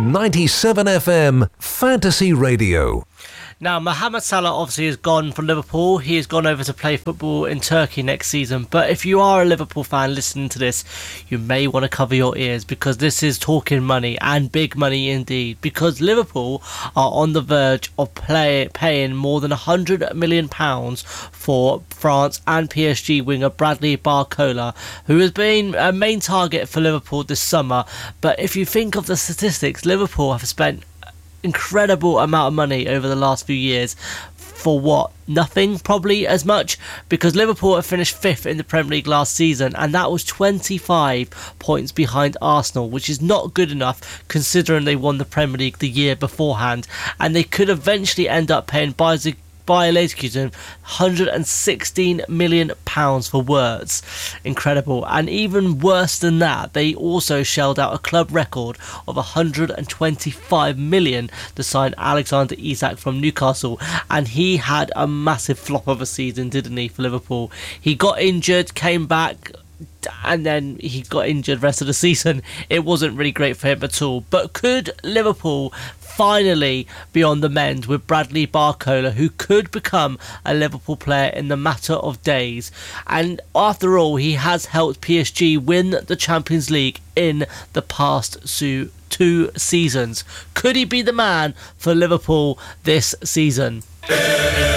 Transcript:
97 FM Fantasy Radio. Now, Mohamed Salah obviously is gone from Liverpool. He has gone over to play football in Turkey next season. But if you are a Liverpool fan listening to this, you may want to cover your ears, because this is talking money, and big money indeed. Because Liverpool are on the verge of paying more than £100 million for France and PSG winger Bradley Barcola, who has been a main target for Liverpool this summer. But if you think of the statistics, Liverpool have spent incredible amount of money over the last few years for what? Nothing, probably as much, because Liverpool have finished 5th in the Premier League last season, and that was 25 points behind Arsenal, which is not good enough considering they won the Premier League the year beforehand, and they could eventually end up paying Bayer Leverkusen £116 million for words. Incredible. And even worse than that, they also shelled out a club record of £125 million to sign Alexander Isak from Newcastle, and he had a massive flop of a season, didn't he, for Liverpool? He got injured, came back, and then he got injured the rest of the season. It wasn't really great for him at all. But could Liverpool finally be on the mend with Bradley Barcola, who could become a Liverpool player in the matter of days? And after all, he has helped PSG win the Champions League in the past 2 seasons. Could he be the man for Liverpool this season?